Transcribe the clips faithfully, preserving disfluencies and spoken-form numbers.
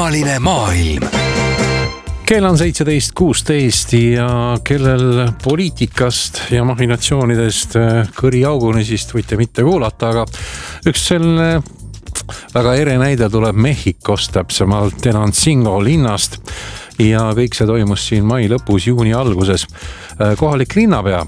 Kummaline maailm. Kell on seitseteist kuusteist ja kellel poliitikast ja mahhinatsioonidest kõriauguni, siis võite mitte kuulata, aga üks selline väga ere näide tuleb Mehhikost, täpsemalt Tenancingo linnast ja kõik see toimus siin mai lõpus, juuni alguses. Kohalik linnapea,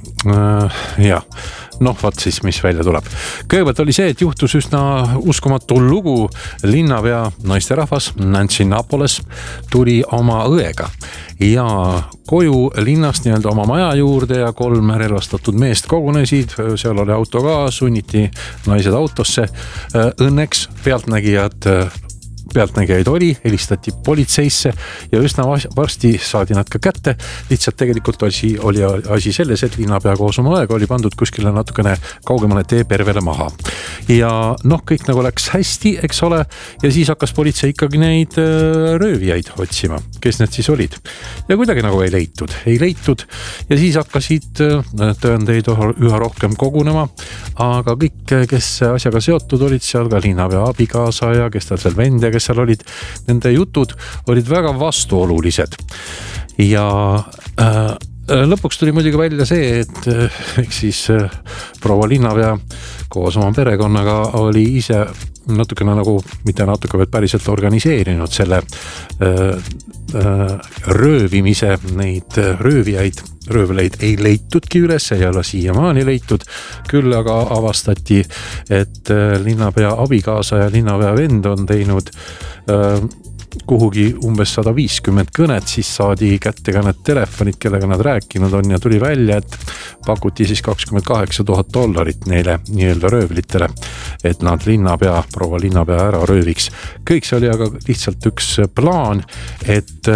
jah, noh, vaat siis, mis välja tuleb. Kõigepealt oli see, et juhtus üsna uskumatu lugu. Linnapea naisterahvas Nancy Napoles tuli oma õega ja koju linnast nii-öelda oma maja juurde ja kolm relvastatud meest kogunesid. Seal oli auto ka, sunniti naised autosse. Õnneks pealtnägijad pealtnägijaid oli, helistati politseisse ja üsna varsti saadi nad ka kätte. Lihtsalt tegelikult oli, oli asi selles, et linnapea koos oma õega oli pandud kuskile natukene kaugemale teepervele maha. Ja noh, kõik nagu läks hästi, eks ole, ja siis hakkas politsei ikkagi neid röövijaid otsima, kes need siis olid. Ja kuidagi nagu ei leitud, ei leitud ja siis hakkasid tõendeid üha rohkem kogunema, aga kõik, kes asjaga seotud olid seal, ka linnapea abikaasa ja kes tal seal vend ja kes seal olid, nende jutud olid väga vastuolulised. Ja äh, lõpuks tuli muidugi välja see, et äh, eks siis äh, proua linnapea koos oma perekonnaga oli ise natukene nagu, mitte natuke, vaid päriselt organiseerinud selle äh, äh, röövimise, neid röövijaid, röövleid ei leitudki üles, ei ole siiamaani leitud, küll aga avastati, et linnapea abikaasa ja linnapea vend on teinud äh, kuhugi umbes sada viiskümmend kõnet, siis saadi kätte ka need telefonid, kellega nad rääkinud on ja tuli välja, et pakuti siis kakskümmend kaheksa tuhat dollarit neile nii-öelda röövlitele, et nad linnapea, proua linnapea ära rööviks. Kõik see oli aga lihtsalt üks plaan, et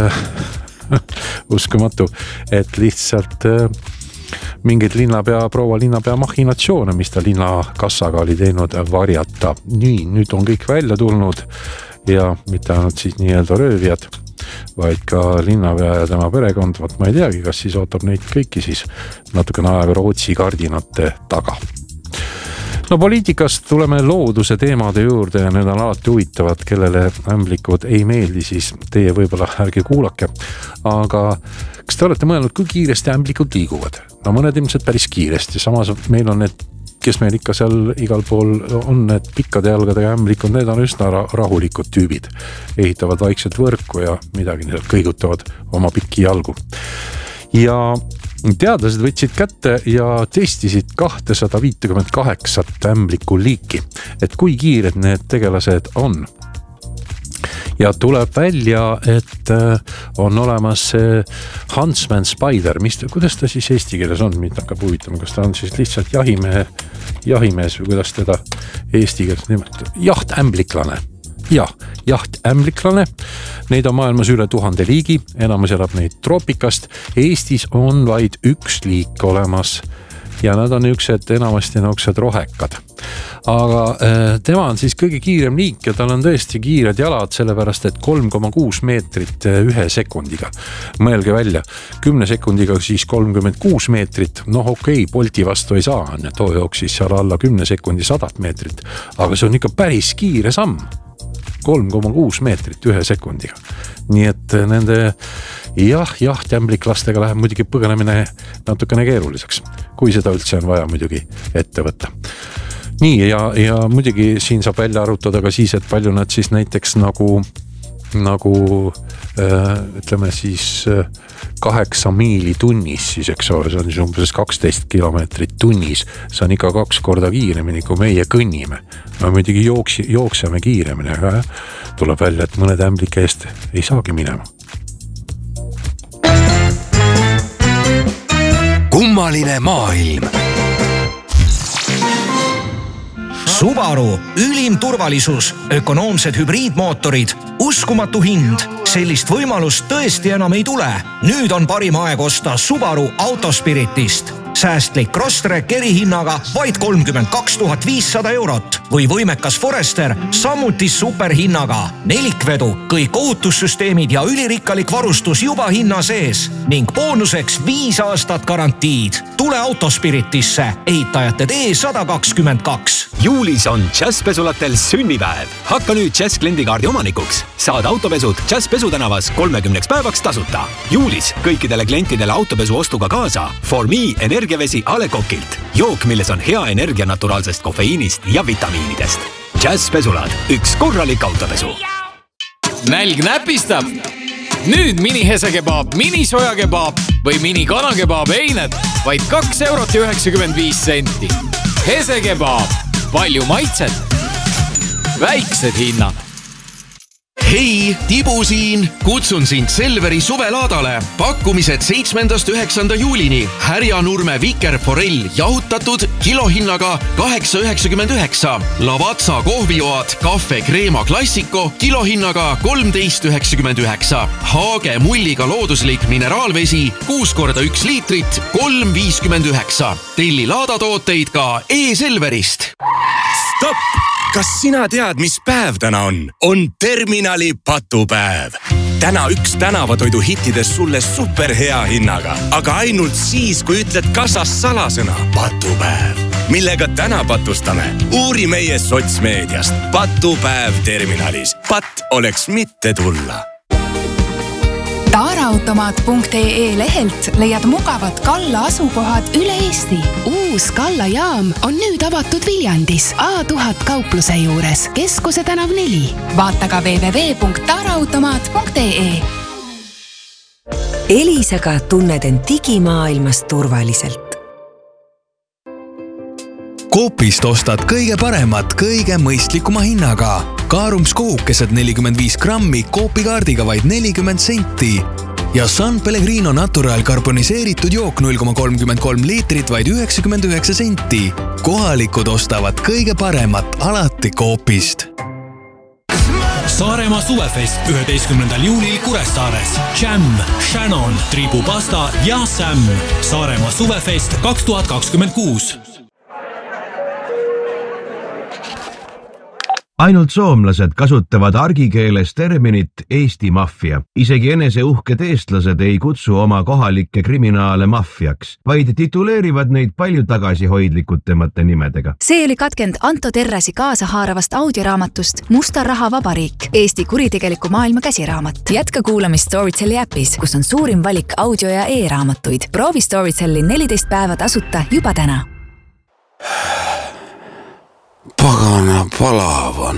uskumatu, et lihtsalt mingeid linnapea, proua linnapea mahhinatsioone, mis ta linnakassaga oli teinud, varjata. Nii, nüüd on kõik välja tulnud ja mitte ainult siis nii-öelda röövijad, vaid ka linnapea ja tema perekond. Vaat ma ei teagi, kas siis ootab neid kõiki siis natukene aega Rootsi kardinate taga. No poliitikast tuleme looduse teemade juurde ja need on alati huvitavad, kellele ämblikud ei meeldi, siis teie võib-olla ärge kuulake. Aga kas te olete mõelnud, kui kiiresti ämblikud liiguvad? No mõned ilmselt päris kiiresti, samas meil on need, kes meil ikka seal igal pool on, need pikkade jalgadega ämblikud, need on üsna rahulikud tüübid. Ehitavad vaikselt võrku ja midagi kõigutavad oma pikki jalgu. Ja teadlased võtsid kätte ja testisid kakssada viiskümmend kaheksa ämbliku liiki, et kui kiired need tegelased on. Ja tuleb välja, et on olemas Huntsman Spider, mis, kuidas ta siis eesti keeles on, mida hakkab huvitama, kas ta on siis lihtsalt jahimehe, jahimees või kuidas teda eesti keeles nimetada, jahtämbliklane. Ja, jahtämbliklane, neid on maailmas üle tuhande liigi, enamus elab neid troopikast. Eestis on vaid üks liik olemas ja nad on üksed enamasti nõuksed rohekad. Aga äh, tema on siis kõige kiirem liik ja tal on tõesti kiired jalad, sellepärast et kolm koma kuus meetrit ühe sekundiga. Mõelge välja, kümne sekundiga siis kolmkümmend kuus meetrit, noh okei, Bolti vastu ei saa, too jooksis seal alla kümne sekundi sadat meetrit, aga see on ikka päris kiire samm. kolm koma kuus meetrit ühe sekundiga. Nii et nende jah, jahtämbliklastega läheb muidugi põgenemine natukene keeruliseks, kui seda üldse on vaja muidugi ette võtta. Nii ja, ja muidugi siin saab välja arutada ka siis, et palju nad siis näiteks nagu, nagu äh, ütleme siis äh, kaheksa miili tunnis, siis eks ole, see on siis umbes kaksteist kilomeetrit tunnis, see on ikka kaks korda kiiremini, kui meie kõnnime. Me muidugi jooksi, jookseme kiiremini, aga jah, tuleb välja, et mõned ämblike eest ei saagi minema. Kummaline maailm. Subaru, ülim turvalisus, ökonoomsed hübriidmootorid, uskumatu hind. Sellist võimalust tõesti enam ei tule. Nüüd on parim aeg osta Subaru Autospiritist. säästlik Crosstrek erihinnaga vaid kolmkümmend kaks tuhat viissada eurot või võimekas Forester samuti superhinnaga. Nelikvedu, kõik ohutussüsteemid ja ülirikkalik varustus juba hinna sees ning boonuseks viis aastat garantiid. Tule Autospiritisse, ehitajate tee sada kakskümmend kaks. Juulis on Jazz Pesulatel sünnipäev. Hakka nüüd Jazz kliendikaardi omanikuks. Saad autopesud Jazz Pesutänavas kolmekümneks päevaks tasuta. Juulis kõikidele klientidele autopesu ostuga kaasa For Me energiavesi A Le Coqilt. Jook, milles on hea energia naturaalsest kofeiinist ja vitamiinidest. Jazz Pesulad, üks korralik autopesu. Nälg näpistab. Nüüd mini hesekebaab, mini sojakebaab või mini kanakebaab eined vaid kaks eurot ja üheksakümmend viis senti. Hesekebaab, palju maitset, väiksed hinnad. Hei, Tibu siin! Kutsun sind Selveri suvelaadale. Pakkumised seitsmendast üheksanda juulini. Härjanurme vikerforell jahutatud kilohinnaga kaheksa üheksakümmend üheksa. Lavazza kohvijoad Cafe Crema Classico kilohinnaga kolmteist üheksakümmend üheksa. Haage mulliga looduslik mineraalvesi kuus korda üks liitrit kolm viiskümmend üheksa. Telli laadatooteid ka e-Selverist. Stopp! Kas sina tead, mis päev täna on? On terminali patupäev. Täna üks tänavatoidu hittides sulle superhea hinnaga, aga ainult siis, kui ütled kassas salasõna patupäev. Millega täna patustame? Uuri meie sotsmeediast. Patupäev terminalis. Pat oleks mitte tulla. Taaraautomaat punkt ee lehelt leiad mugavad Kalla asukohad üle Eesti. Uus Kalla jaam on nüüd avatud Viljandis A tuhat kaupluse juures, Keskuse tänav neli. Vaata ka w w w punkt taaraautomaat punkt ee. Elisaga tunned end digimaailmas turvaliselt. Coopist ostad kõige paremat, kõige mõistlikuma hinnaga. Kaarums kohukesed nelikümmend viis grammi Coopi kaardiga vaid nelikümmend senti. Ja San Pellegrino Natural karboniseeritud jook null koma kolmkümmend kolm liitrit vaid üheksakümmend üheksa senti. Kohalikud ostavad kõige paremat alati Coopist. Saaremaa suvefest üheteistkümnendal juulil Kuressaares. Jam, Shannon, Tribupasta ja Sam. Saaremaa suvefest kaks tuhat kakskümmend kuus. Ainult soomlased kasutavad argikeeles terminit Eesti maffia. Isegi enese uhked eestlased ei kutsu oma kohalikke kriminaale maffiaks, vaid tituleerivad neid palju tagasihoidlikutemate nimedega. See oli katkend Anto Terrasi kaasahaaravast audioraamatust Musta raha vabariik, Eesti kuritegeliku maailma käsiraamat. Jätka kuulamist Storytelli äpis, kus on suurim valik audio- ja e-raamatuid. Proovi Storytelli neliteist päeva tasuta juba täna. Pagana palav on.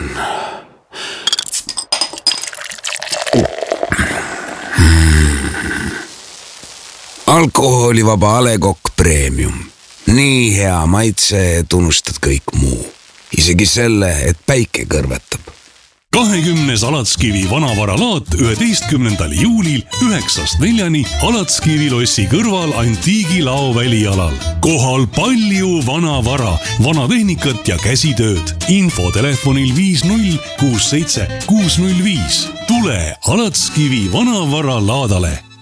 Hmm. Alkoholivaba A Le Coq Premium. Nii hea maitse, et unustad kõik muu. Isegi selle, et päike kõrvetab. kahekümnes Alatskivi vanavaralaat üheteistkümnendal juulil üheksast neljani Alatskivi lossi kõrval Antiigi laovälialal. Kohal palju vanavara, vanatehnikat ja käsitööd. Info telefonil viis null kuus seitse kuus null viis. Tule Alatskivi vanavara laadale.